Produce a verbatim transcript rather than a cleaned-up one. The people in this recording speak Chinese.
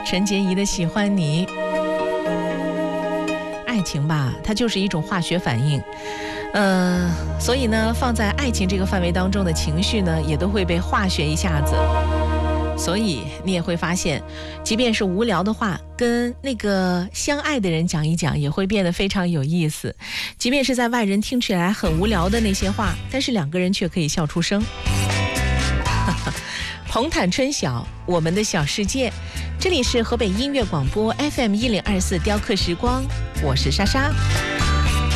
陈洁仪的喜欢你。爱情吧，它就是一种化学反应，呃，所以呢，放在爱情这个范围当中的情绪呢，也都会被化学一下子。所以你也会发现，即便是无聊的话，跟那个相爱的人讲一讲，也会变得非常有意思。即便是在外人听起来很无聊的那些话，但是两个人却可以笑出声。红毯春晓，我们的小世界，这里是河北音乐广播 F M 一零二四雕刻时光，我是莎莎。